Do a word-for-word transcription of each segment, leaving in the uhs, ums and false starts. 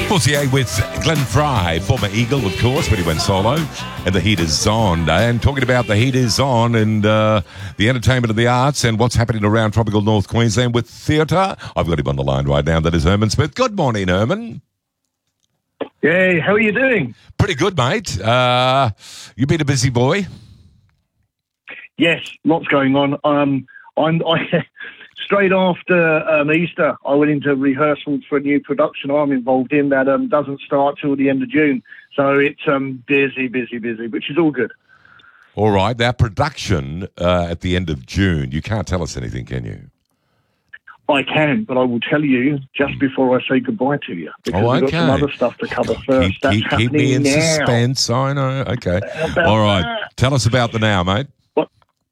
forty-eight with Glenn Fry, former Eagle, of course, when he went solo, and The Heat is on. And talking about The Heat is on and uh, the entertainment and the arts and what's happening around tropical North Queensland with theatre, I've got him on the line right now. That is Herman Smith. Good morning, Herman. Yeah, how are you doing? Pretty good, mate. Uh, you been a busy boy? Yes, lots going on. Um, I'm I, straight after um, Easter, I went into rehearsals for a new production I'm involved in that um, doesn't start till the end of June. So it's um, busy, busy, busy, which is all good. All right. That production uh, at the end of June, you can't tell us anything, can you? I can, but I will tell you just before I say goodbye to you. Because oh, okay. we've got some other stuff to cover first. Keep, That's keep, happening keep me in now. suspense. I know. Okay. All right. That? Tell us about the now, mate. Well,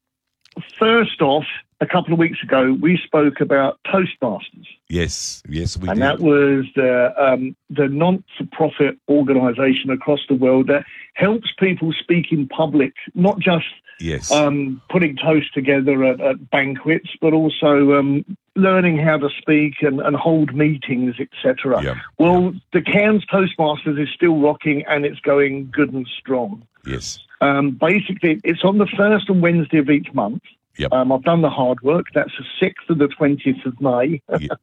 first off, a couple of weeks ago, we spoke about Toastmasters. Yes, yes, we and did. And that was the, um, the non-for-profit organisation across the world that helps people speak in public, not just yes. um, putting toast together at, at banquets, but also um, learning how to speak and, and hold meetings, et cetera. Yeah. Well, yeah. the Cairns Toastmasters is still rocking and it's going good and strong. Yes. Um, basically, it's on the first and Wednesday of each month. Yep. Um, I've done the hard work. That's the sixth and the twentieth of May.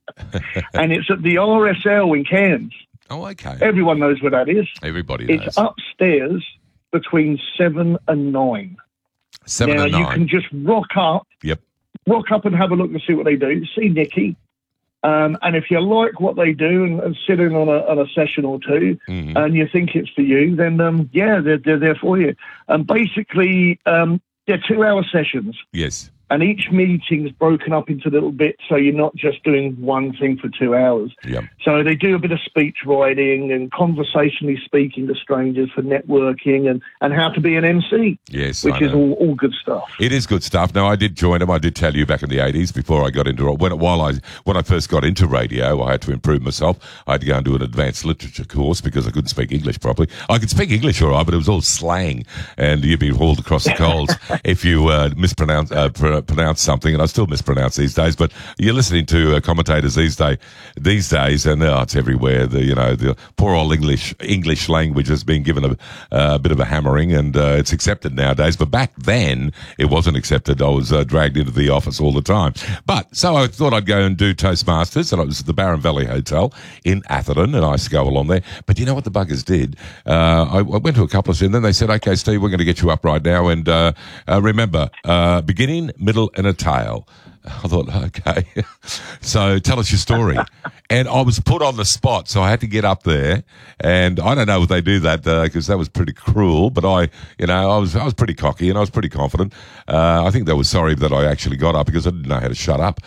And it's at the R S L in Cairns. Oh, okay. Everyone knows where that is. Everybody knows. It's upstairs between seven and nine. Seven now, and nine. you can just rock up. Yep. Rock up and have a look and see what they do. See Nikki. Um, and if you like what they do and, and sit in on a, on a session or two mm-hmm. and you think it's for you, then, um, yeah, they're, they're there for you. And basically... Um, They're two-hour sessions. Yes. And each meeting's broken up into little bits, so you're not just doing one thing for two hours. Yep. So they do a bit of speech writing and conversationally speaking to strangers for networking and, and how to be an M C. Yes, which is all, all good stuff. It is good stuff. Now, I did join them. I did tell you back in the eighties before I got into when while I when I first got into radio, I had to improve myself. I had to go and do an advanced literature course because I couldn't speak English properly. I could speak English all right, but it was all slang, and you'd be hauled across the coals if you uh, mispronounce uh, pr- pronounce something. And I still mispronounce these days. But you're listening to uh, commentators these day these days, and uh, it's everywhere. The you know the poor old English English language has been given a, uh, a bit of a hammering, and uh, it's accepted nowadays. But back then, it wasn't accepted. I was uh, dragged into the office all the time. But so I thought I'd go and do Toastmasters, and it was at the Barron Valley Hotel in Atherton, and I used to go along there. But you know what the buggers did? Uh, I, I went to a couple of, and then they said, "Okay, Steve, we're going to get you up right now, and uh, uh, remember, uh, beginning, middle, and a tail." I thought, okay. So tell us your story. And I was put on the spot, so I had to get up there. And I don't know if they do that because uh, that was pretty cruel. But I, you know, I was I was pretty cocky and I was pretty confident. Uh, I think they were sorry that I actually got up because I didn't know how to shut up.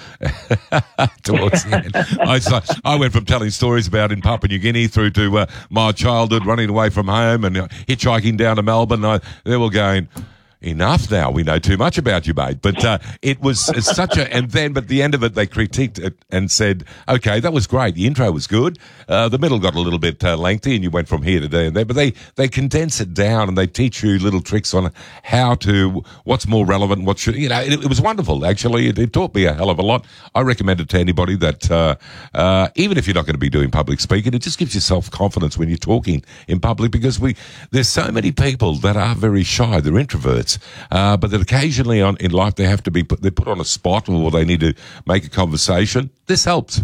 Towards the end, I, so I went from telling stories about in Papua New Guinea through to uh, my childhood, running away from home and uh, hitchhiking down to Melbourne. I, they were going, enough now. We know too much about you, mate. But uh, it was such a... And then, but at the end of it, they critiqued it and said, okay, that was great. The intro was good. Uh, the middle got a little bit uh, lengthy and you went from here to there and there. But they, they condense it down and they teach you little tricks on how to... What's more relevant, what should... You know, it, it was wonderful, actually. It, it taught me a hell of a lot. I recommend it to anybody that... Uh, uh, even if you're not going to be doing public speaking, it just gives you self-confidence when you're talking in public because we there's so many people that are very shy. They're introverts. Uh, but that occasionally on, in life they have to be put, they're put on a spot or they need to make a conversation. This helps.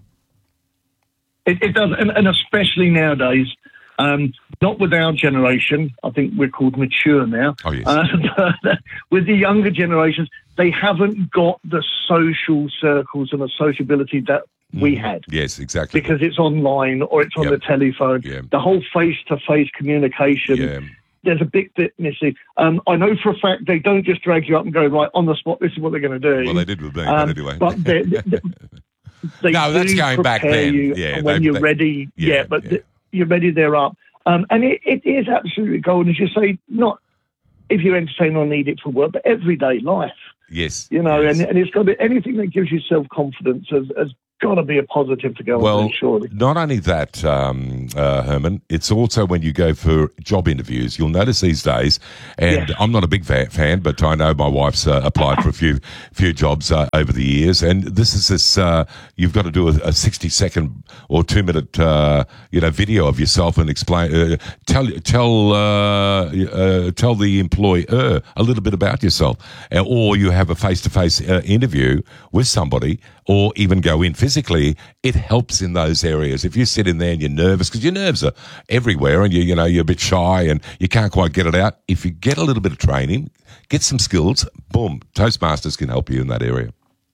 It, it does, and, and especially nowadays, um, not with our generation. I think we're called mature now. Oh, yes. Uh, but with the younger generations, they haven't got the social circles and the sociability that we had. Yes, exactly. Because it's online or it's on yep. the telephone. Yeah. The whole face-to-face communication. Yeah. There's a big bit missing. Um, I know for a fact they don't just drag you up and go, right, on the spot, this is what they're going to do. Well, they did with me, um, but anyway. But they, they, they no, that's do going back prepare then. you Yeah, when they, you're they, ready. Yeah, yeah but yeah. th- you're ready, they're up. Um, and it, it is absolutely golden, as you say, not if you entertain or need it for work, but everyday life. Yes. You know, yes. and, and it's got to be anything that gives you self-confidence has, has got to be a positive to go Well, on to, surely. not only that, um, uh, Herman, it's also when you go for job interviews. You'll notice these days, and Yes. I'm not a big fa- fan, but I know my wife's uh, applied for a few few jobs uh, over the years, and this is this. Uh, you've got to do a, a sixty second or two minute, uh, you know, video of yourself and explain. Uh, tell tell uh, uh, tell the employer a little bit about yourself, uh, or you have a face to face interview with somebody, or even go in physically. It helps in those areas. If you sit in there and you're nervous, because your nerves are everywhere, and you you know you're a bit shy and you can't quite get it out. If you get a little bit of training, get some skills, boom, Toastmasters can help you in that area.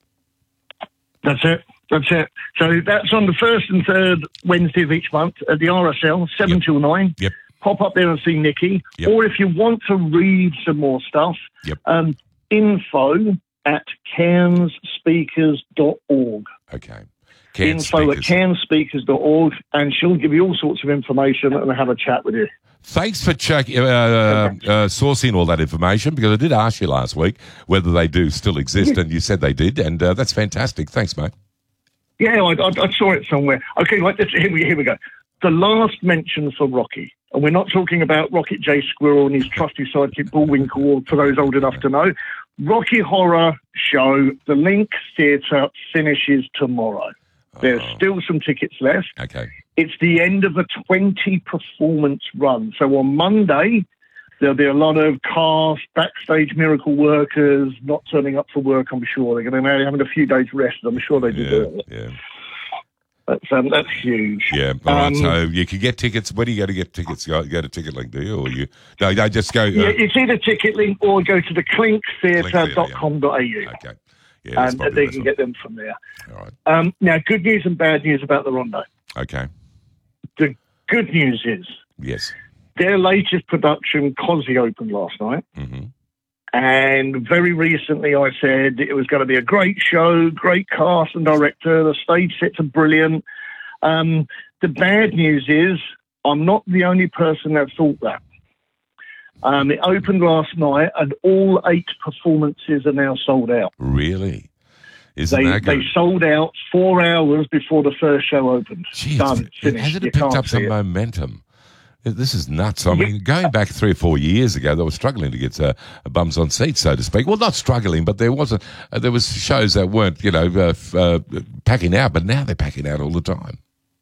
That's it. That's it. So that's on the first and third Wednesday of each month at the R S L, seven Yep. till nine. Yep. Pop up there and see Nikki. Yep. Or if you want to read some more stuff, Yep. um, info at cairns speakers dot org. Okay. Can Info at speakers. cairns speakers dot org, and she'll give you all sorts of information and have a chat with you. Thanks for check, uh, uh, sourcing all that information, because I did ask you last week whether they do still exist, and you said they did, and uh, that's fantastic. Thanks, mate. Yeah, I, I, I saw it somewhere. Okay, like this, here we here we go. The last mention for Rocky, and we're not talking about Rocket J. Squirrel and his trusty sidekick Bullwinkle, or for those old enough to know. Rocky Horror Show, the Link Theatre, finishes tomorrow. There's Oh. still some tickets left. Okay. It's the end of a twenty performance run. So on Monday, there'll be a lot of cast, backstage miracle workers not turning up for work, I'm sure. They're going to be having a few days rest. I'm sure they Yeah, deserve it. yeah, That's, um, that's huge. yeah. All right, Um, so you can get tickets. Where do you go to get tickets? You go, go to TicketLink, do you? Or you? No, no, just go. Uh, Yeah, it's either TicketLink or go to the clink theatre dot com dot a u. Okay. Yeah, that's and probably they the can best get them from there. one. All right. Um, now, good news and bad news about the Rondo. Okay. The good news is Yes. their latest production, Cosy, opened last night. Mm-hmm. And very recently I said it was going to be a great show, great cast and director. The stage sets are brilliant. Um, the bad news is I'm not the only person that thought that. Um, it opened last night and all eight performances are now sold out. Really? Isn't They, that good? they sold out four hours before the first show opened. Jeez, Done, it- finished. hasn't You it picked can't up some see it. momentum? This is nuts. I mean, going back three or four years ago, they were struggling to get uh, bums on seats, so to speak. Well, not struggling, but there wasn't. Uh, there was shows that weren't, you know, uh, f- uh, packing out. But now they're packing out all the time.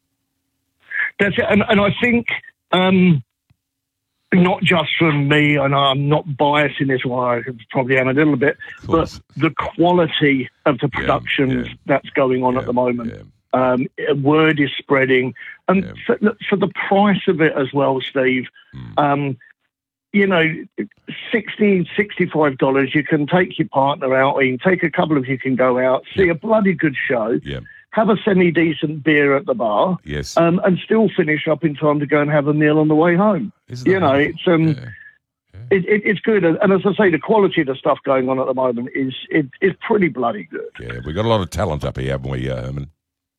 That's it. And, and I think um, not just from me, and I'm not biased in this one, I probably am a little bit, Of but course. the quality of the productions yeah. that's going on Yeah, at the moment. yeah. Um, word is spreading. And Yeah. for, look, for the price of it as well, Steve, Mm. um, you know, sixty dollars, sixty-five dollars, you can take your partner out, or you can take a couple of you can go out, see Yeah. a bloody good show, Yeah. have a semi-decent beer at the bar, Yes. um, and still finish up in time to go and have a meal on the way home. Isn't You that know, wonderful? it's um, Yeah. it, it, it's good, and as I say, the quality of the stuff going on at the moment is it, is pretty bloody good. Yeah, we've got a lot of talent up here, haven't we, uh, Herman?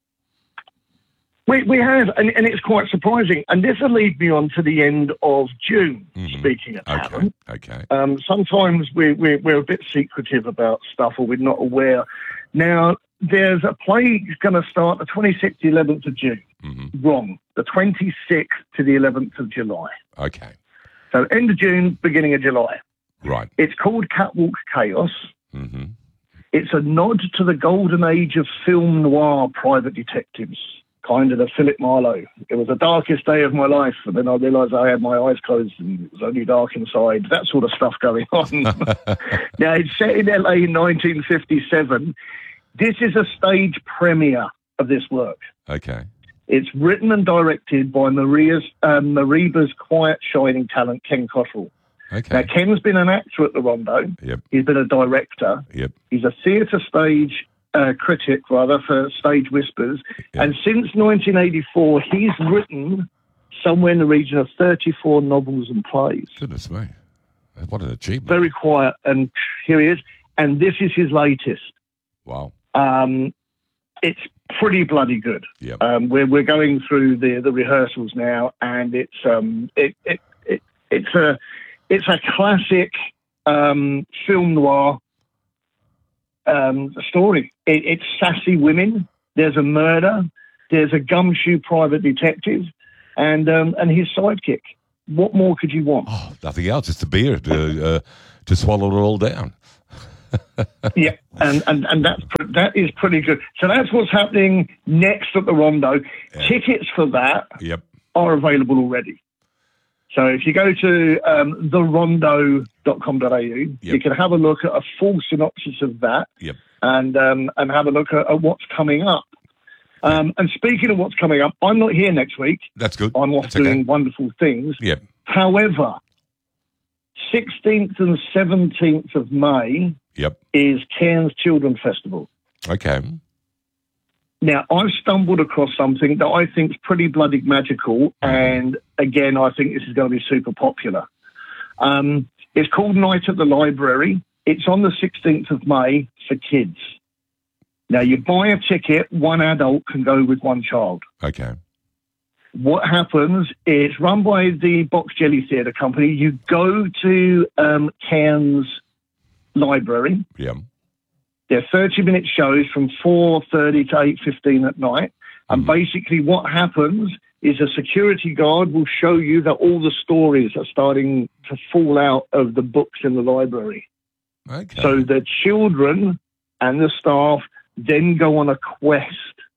We we have, and, and it's quite surprising. And this will lead me on to the end of June. Mhm. Speaking of Okay. talent, Okay. um, sometimes we we're, we're a bit secretive about stuff, or we're not aware. Now, there's a play going to start the twenty-sixth, eleventh of June. hmm Wrong, the twenty-sixth to the eleventh of July. Okay. So end of June, beginning of July. Right. It's called Catwalk Chaos. hmm It's a nod to the golden age of film noir private detectives, kind of the Philip Marlowe. It was the darkest day of my life, and then I realised I had my eyes closed and it was only dark inside. That sort of stuff going on. Now, it's set in L A in nineteen fifty-seven. This is a stage premiere of this work. Okay. It's written and directed by Maria's, um, Mariba's quiet, shining talent, Ken Cottrell. Okay. Now, Ken's been an actor at the Rondo. Yep. He's been a director. Yep. He's a theatre stage uh, critic, rather, for Stage Whispers. Yeah. And since nineteen eighty-four, he's written somewhere in the region of thirty-four novels and plays. Goodness me. What an achievement. Very quiet. And here he is. And this is his latest. Wow. Um, it's pretty bloody good. Yep. Um, we're we're going through the, the rehearsals now, and it's um it, it, it it's a it's a classic um, film noir um, story. It, it's sassy women there's a murder, there's a gumshoe private detective, and um, and his sidekick. What more could you want? Oh, nothing else. It's the beer to uh, to swallow it all down. Yeah, and, and, and that's pr- that is pretty good. So that's what's happening next at the Rondo. Yeah. Tickets for that Yep. are available already. So if you go to um, the rondo dot com dot a u, Yep. you can have a look at a full synopsis of that Yep. and um, and have a look at, at what's coming up. Um, and speaking of what's coming up, I'm not here next week. That's good. I'm off That's doing okay. wonderful things. Yep. However, sixteenth and seventeenth of May Yep. is Cairns Children Festival. Okay. Now, I've stumbled across something that I think is pretty bloody magical, and again, I think this is going to be super popular. Um, it's called Night at the Library. It's on the sixteenth of May for kids. Now, you buy a ticket, one adult can go with one child. Okay. What happens is, run by the Box Jelly Theatre Company, you go to um, Cairns Library. Yeah. They're thirty-minute shows from four thirty to eight fifteen at night. And basically what happens is a security guard will show you that all the stories are starting to fall out of the books in the library. Okay. So the children and the staff then go on a quest,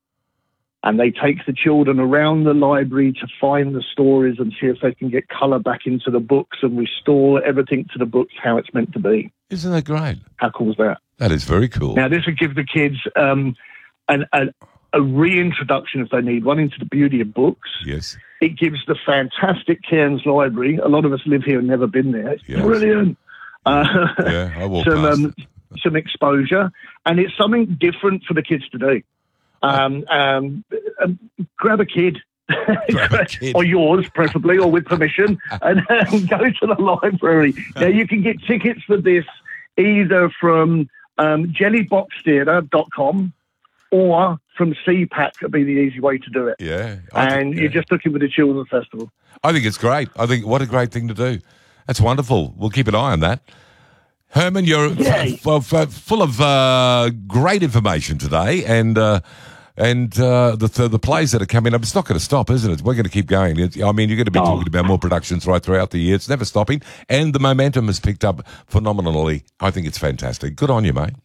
and they take the children around the library to find the stories and see if they can get colour back into the books and restore everything to the books how it's meant to be. Isn't that great? How cool is that? That is very cool. Now, this would give the kids um, an, an, a reintroduction, if they need one, into the beauty of books. Yes. It gives the fantastic Cairns Library. A lot of us live here and never been there. It's Yes. brilliant. Uh, Yeah, I walk some, past um, some exposure, and it's something different for the kids to do. Um, um, um, grab a kid. Grab a kid. Or yours, preferably, or with permission, and um, go to the library. Now, you can get tickets for this either from um, jellybox theatre dot com or from C PAC would be the easy way to do it. Yeah. I And think- you're yeah. just looking for the Children's Festival. I think it's great. I think what a great thing to do. That's wonderful. We'll keep an eye on that. Herman, you're Yay. f- f- f- full of uh, great information today, and uh, and uh, the th- the plays that are coming up. It's not going to stop, isn't it? We're going to keep going. It's, I mean, you're going to be Oh. talking about more productions right throughout the year. It's never stopping, and the momentum has picked up phenomenally. I think it's fantastic. Good on you, mate.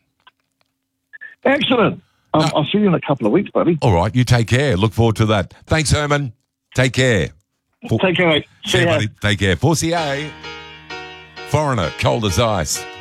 Excellent. Um, I'll see you in a couple of weeks, buddy. All right, you take care. Look forward to that. Thanks, Herman. Take care. For- Take care, mate. See See you, ya. buddy. Take care. four C A. Foreigner, cold as ice.